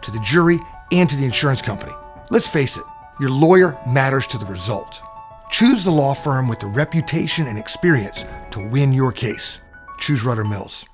to the jury, and to the insurance company. Let's face it, your lawyer matters to the result. Choose the law firm with the reputation and experience to win your case. Choose Rutter Mills.